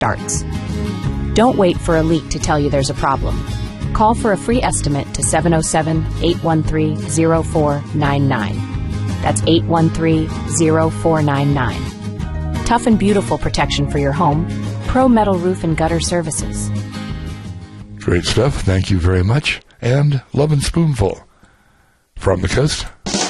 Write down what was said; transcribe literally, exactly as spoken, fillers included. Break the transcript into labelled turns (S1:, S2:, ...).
S1: starts. Don't wait for a leak to tell you there's a problem. Call for a free estimate to seven oh seven, eight one three, oh four nine nine. That's eight one three, oh four nine nine. Tough and beautiful protection for your home. Pro Metal Roof and Gutter Services.
S2: Great stuff. Thank you very much. And Love and Spoonful. From the Coast.